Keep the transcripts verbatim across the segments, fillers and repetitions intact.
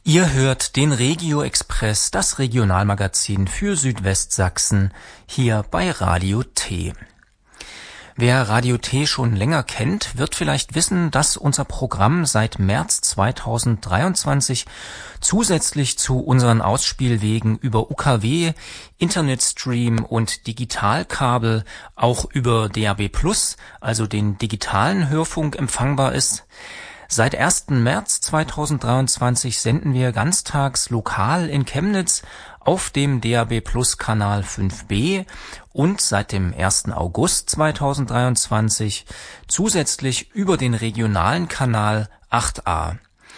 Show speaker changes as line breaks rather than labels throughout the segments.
Ihr hört den Regio Express, das Regionalmagazin für Südwestsachsen, hier bei Radio T. Wer Radio T schon länger kennt, wird vielleicht wissen, dass unser Programm seit März zweitausenddreiundzwanzig zusätzlich zu unseren Ausspielwegen über U K W, Internetstream und Digitalkabel auch über D A B plus, also den digitalen Hörfunk, empfangbar ist. Seit ersten März zweitausenddreiundzwanzig senden wir ganztags lokal in Chemnitz auf dem D A B plus Kanal fünf b und seit dem ersten August zweitausenddreiundzwanzig zusätzlich über den regionalen Kanal acht a.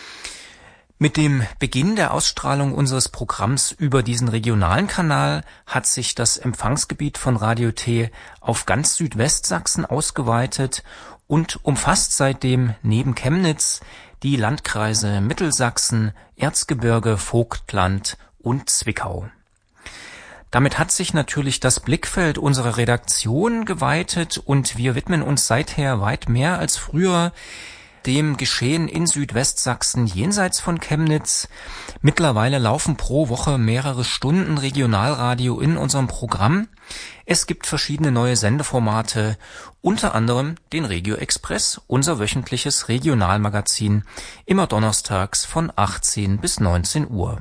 Mit dem Beginn der Ausstrahlung unseres Programms über diesen regionalen Kanal hat sich das Empfangsgebiet von Radio T auf ganz Südwestsachsen ausgeweitet und umfasst seitdem neben Chemnitz die Landkreise Mittelsachsen, Erzgebirge, Vogtland und Zwickau. Damit hat sich natürlich das Blickfeld unserer Redaktion geweitet und wir widmen uns seither weit mehr als früher dem Geschehen in Südwestsachsen jenseits von Chemnitz. Mittlerweile laufen pro Woche mehrere Stunden Regionalradio in unserem Programm. Es gibt verschiedene neue Sendeformate, unter anderem den Regio Express, unser wöchentliches Regionalmagazin, immer donnerstags von achtzehn bis neunzehn Uhr.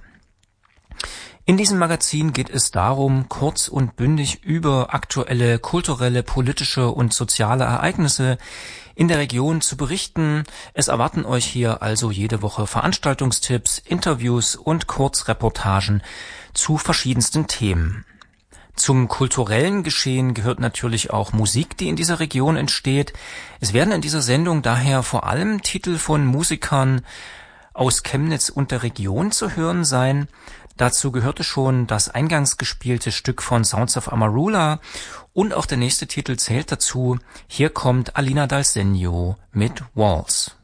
In diesem Magazin geht es darum, kurz und bündig über aktuelle kulturelle, politische und soziale Ereignisse in der Region zu berichten. Es erwarten euch hier also jede Woche Veranstaltungstipps, Interviews und Kurzreportagen zu verschiedensten Themen. Zum kulturellen Geschehen gehört natürlich auch Musik, die in dieser Region entsteht. Es werden in dieser Sendung daher vor allem Titel von Musikern aus Chemnitz und der Region zu hören sein. Dazu gehörte schon das eingangs gespielte Stück von Sounds of Amarula und auch der nächste Titel zählt dazu. Hier kommt Alina Dal Segno mit Walls.